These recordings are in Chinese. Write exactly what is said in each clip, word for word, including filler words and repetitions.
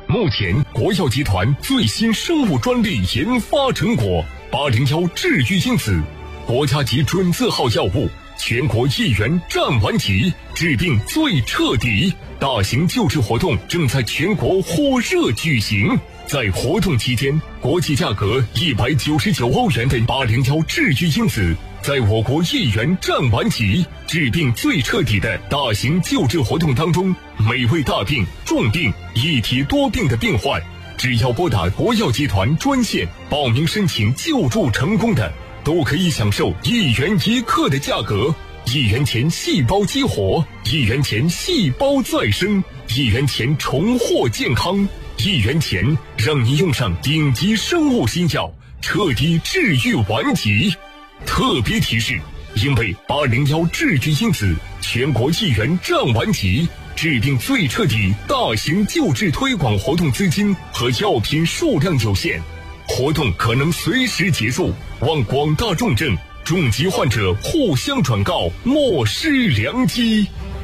目前国药集团最新生物专利研发成果八零一治愈因子，国家级准字号药物，全国一元占完级，治病最彻底。大型救治活动正在全国火热举行。在活动期间，国际价格一百九十九欧元的八零一治愈因子，在我国一元占完级，治病最彻底的大型救治活动当中，每位大病、重病、一体多病的病患，只要拨打国药集团专线报名申请救助成功的，都可以享受一元一克的价格。一元钱细胞激活，一元钱细胞再生，一元钱重获健康，一元钱让你用上顶级生物新药，彻底治愈顽疾。特别提示，因为八零一治愈因子全国一元占完级，治病最彻底大型救治推广活动资金和药品数量有限，活动可能随时结束，望广大重症重疾患者互相转告，莫失良机。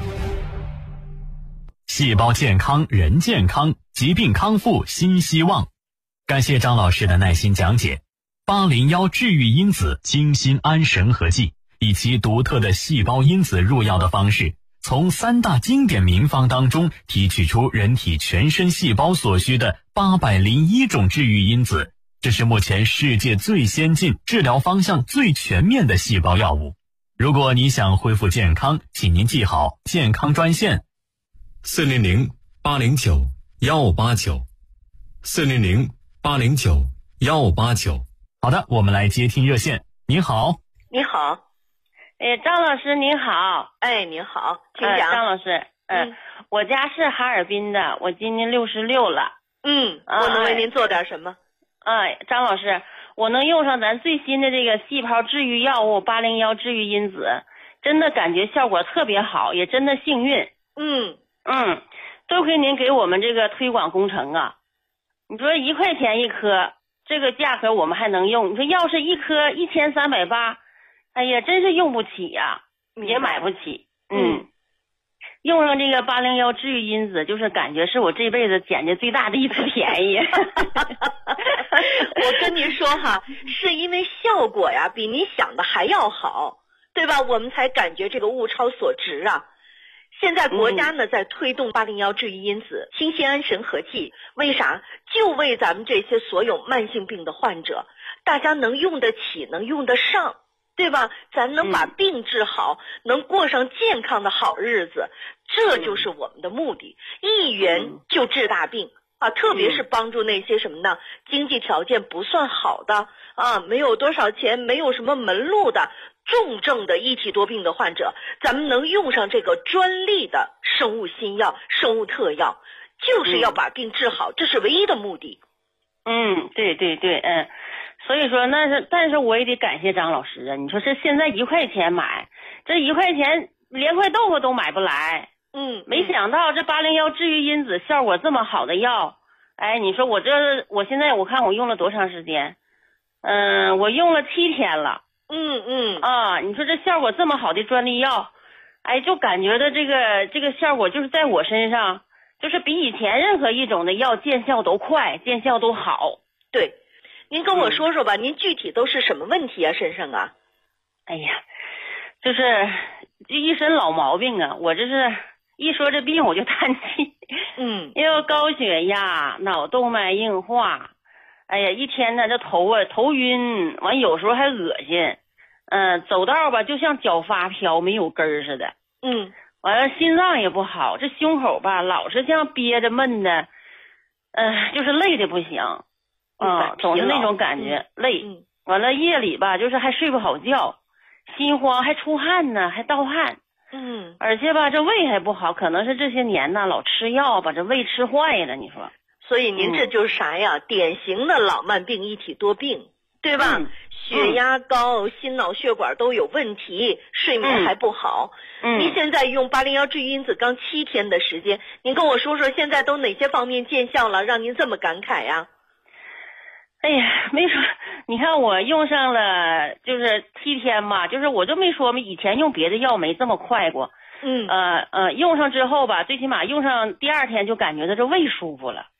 细胞健康人健康，疾病康复新希望。感谢张老师的耐心讲解。八零一治愈因子精心安神合剂，以其独特的细胞因子入药的方式，从三大经典名方当中提取出人体全身细胞所需的八百零一种治愈因子，这是目前世界最先进、治疗方向最全面的细胞药物。如果你想恢复健康，请您记好健康专线四零零八零九幺八九，四零零八零九幺八九。 好的，我们来接听热线。您好。 你好。 哎，张老师您好。 哎，您好，请讲。 呃、张老师，嗯、呃，我家是哈尔滨的，我今年六十六了。 嗯，我能为您做点什么？ 哎，张老师，我能用上咱最新的这个细胞治愈药物八零一治愈因子，真的感觉效果特别好，也真的幸运。 嗯嗯，多亏您给我们这个推广工程啊！你说一块钱一颗，这个价格我们还能用。你说要是一颗一千三百八，哎呀，真是用不起呀、啊，也买不起。嗯，用上这个八零一治愈因子，就是感觉是我这辈子捡的最大的一次便宜。 我跟您说哈，是因为效果呀比你想的还要好，对吧？我们才感觉这个物超所值啊。现在国家呢、嗯、在推动八零一治愈因子清新安神合剂，为啥？就为咱们这些所有慢性病的患者，大家能用得起，能用得上，对吧？咱能把病治好、嗯、能过上健康的好日子，这就是我们的目的。一元就治大病啊，特别是帮助那些什么呢？经济条件不算好的啊，没有多少钱，没有什么门路的重症的一体多病的患者，咱们能用上这个专利的生物新药、生物特药，就是要把病治好，这是唯一的目的。 嗯，对对对，嗯，所以说那是，但是我也得感谢张老师啊！你说这现在一块钱买，这一块钱连块豆腐都买不来。 嗯， 没想到这八零一治愈因子效果这么好的药，哎，你说我这我现在我看我用了多长时间？嗯、呃，我用了七天了。 嗯嗯啊，你说这效果这么好的专利药，哎，就感觉的这个这个效果就是在我身上，就是比以前任何一种的药见效都快，见效都好。 对，您跟我说说吧，嗯、您具体都是什么问题啊？身上啊？ 哎呀，就是一身老毛病啊！我这是一说这病我就叹气。 嗯， 又高血压、脑动脉硬化。哎呀，一天呢，这头啊头晕，完有时候还恶心，嗯、呃，走道吧就像脚发飘，没有根儿似的。 嗯， 完了心脏也不好，这胸口吧老是像憋着闷的，嗯、呃，就是累的不行，嗯、呃，总是那种感觉、嗯、累。 嗯， 完了夜里吧就是还睡不好觉，心慌还出汗呢，还盗汗。 嗯， 而且吧这胃还不好，可能是这些年呢老吃药把这胃吃坏了，你说。 所以您这就是啥呀、嗯、典型的老慢病一体多病，对吧、嗯、血压高、嗯、心脑血管都有问题，睡眠还不好。嗯，您现在用八零一治愈因子刚七天的时间，您跟我说说现在都哪些方面见效了，让您这么感慨呀？ 哎呀，没说，你看我用上了就是七天吧，就是我就没说嘛，以前用别的药没这么快过。 嗯， 呃呃，用上之后吧，最起码用上第二天就感觉到这胃舒服了。